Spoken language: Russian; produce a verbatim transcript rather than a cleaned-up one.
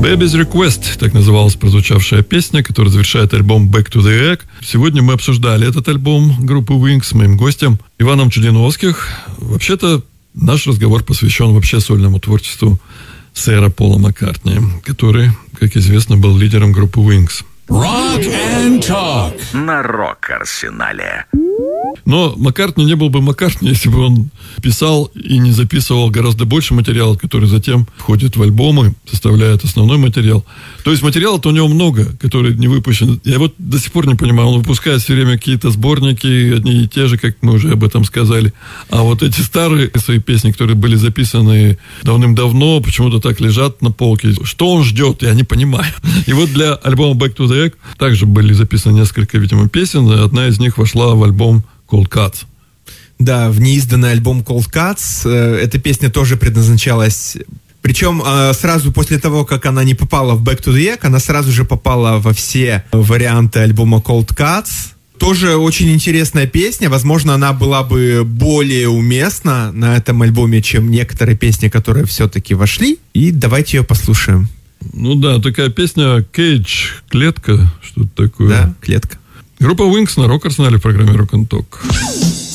Baby's Request, так называлась прозвучавшая песня, которая завершает альбом Back to the Egg. Сегодня мы обсуждали этот альбом группы Wings с моим гостем Иваном Чудиновских. Вообще-то наш разговор посвящен вообще сольному творчеству сэра Пола Маккартни, который, как известно, был лидером группы Wings. Rock and Talk на Рок-Арсенале. Но Маккартни не был бы Маккартни, если бы он писал и не записывал гораздо больше материала, который затем входит в альбомы, составляет основной материал. То есть материала-то у него много, который не выпущен. Я вот до сих пор не понимаю, он выпускает все время какие-то сборники, одни и те же, как мы уже об этом сказали. А вот эти старые свои песни, которые были записаны давным-давно, почему-то так лежат на полке. Что он ждет, я не понимаю. И вот для альбома Back to the Egg также были записаны несколько, видимо, песен. Одна из них вошла в альбом Cold Cuts. Да, в неизданный альбом Cold Cuts. Эта песня тоже предназначалась... Причем сразу после того, как она не попала в Back to the Egg, она сразу же попала во все варианты альбома Cold Cuts. Тоже очень интересная песня. Возможно, она была бы более уместна на этом альбоме, чем некоторые песни, которые все-таки вошли. И давайте ее послушаем. Ну да, такая песня Cage, клетка, что-то такое. Да, клетка. Группа Wings на Рок-Арсенале в программе Rock and Talk.